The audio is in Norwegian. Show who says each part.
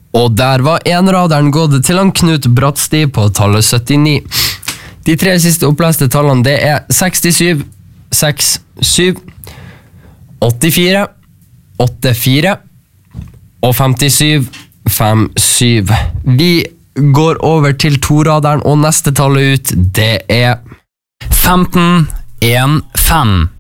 Speaker 1: Og der var enraderen gått til han Knut Brattsti på tallet 79. De 3 siste oppleste tallene det er 67, 67, 84, 84 og 57, 57. Vi går over til toraderen, og neste tallet ut, det er
Speaker 2: 15, 1, 5.